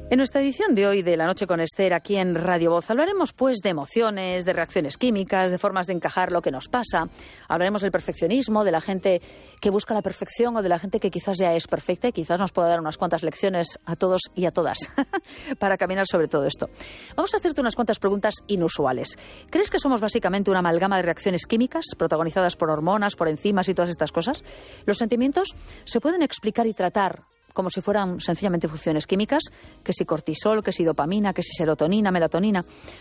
En nuestra edición de hoy de La Noche con Esther, aquí en Radio Voz, hablaremos pues de emociones, de reacciones químicas, de formas de encajar lo que nos pasa. Hablaremos del perfeccionismo, de la gente que busca la perfección o de la gente que quizás ya es perfecta y quizás nos pueda dar unas cuantas lecciones a todos y a todas para caminar sobre todo esto. Vamos a hacerte unas cuantas preguntas inusuales. ¿Crees que somos básicamente una amalgama de reacciones químicas protagonizadas por hormonas, por enzimas y todas estas cosas? ¿Los sentimientos se pueden explicar y tratar como si fueran sencillamente funciones químicas, que si cortisol, que si dopamina, que si serotonina, melatonina?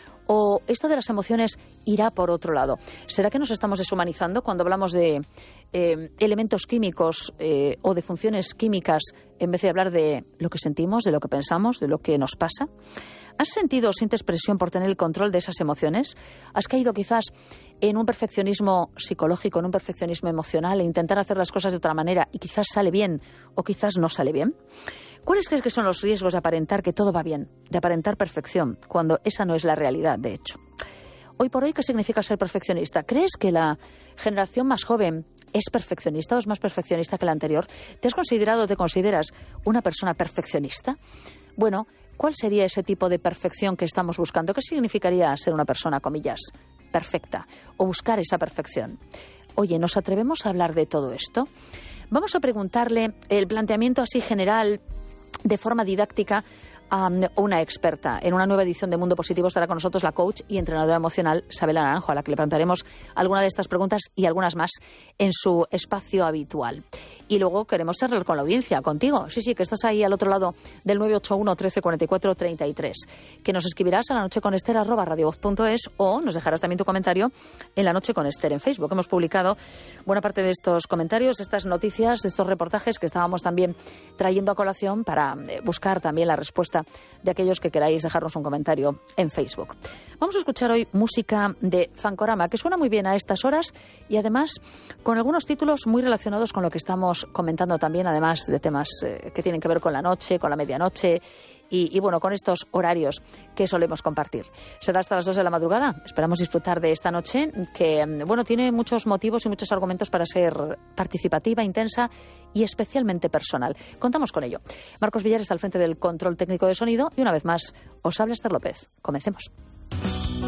¿O esto de las emociones irá por otro lado? ¿Será que nos estamos deshumanizando cuando hablamos de elementos químicos o de funciones químicas en vez de hablar de lo que sentimos, de lo que pensamos, de lo que nos pasa? ¿Has sentido o sientes presión por tener el control de esas emociones? ¿Has caído quizás en un perfeccionismo psicológico, en un perfeccionismo emocional e intentar hacer las cosas de otra manera y quizás sale bien o quizás no sale bien? ¿Cuáles crees que son los riesgos de aparentar que todo va bien, de aparentar perfección, cuando esa no es la realidad, de hecho? Hoy por hoy, ¿qué significa ser perfeccionista? ¿Crees que la generación más joven es perfeccionista o es más perfeccionista que la anterior? ¿Te has considerado o te consideras una persona perfeccionista? Bueno, ¿cuál sería ese tipo de perfección que estamos buscando? ¿Qué significaría ser una persona, comillas, perfecta o buscar esa perfección? Oye, ¿nos atrevemos a hablar de todo esto? Vamos a preguntarle el planteamiento así general, de forma didáctica, a una experta. En una nueva edición de Mundo Positivo estará con nosotros la coach y entrenadora emocional Sabela Naranjo, a la que le plantearemos alguna de estas preguntas y algunas más en su espacio habitual. Y luego queremos charlar con la audiencia, contigo. Sí, que estás ahí al otro lado del 981 13 44 33. Que nos escribirás a lanocheconester@radiovoz.es o nos dejarás también tu comentario en La Noche con Esther en Facebook. Hemos publicado buena parte de estos comentarios, estas noticias, de estos reportajes que estábamos también trayendo a colación para buscar también la respuesta de aquellos que queráis dejarnos un comentario en Facebook. Vamos a escuchar hoy música de Fancorama, que suena muy bien a estas horas y además con algunos títulos muy relacionados con lo que estamos comentando también, además de temas que tienen que ver con la noche, con la medianoche y bueno, con estos horarios que solemos compartir. Será hasta las 2 de la madrugada. Esperamos disfrutar de esta noche que, bueno, tiene muchos motivos y muchos argumentos para ser participativa, intensa y especialmente personal. Contamos con ello. Marcos Villar está al frente del control técnico de sonido y una vez más os habla Esther López. Comencemos.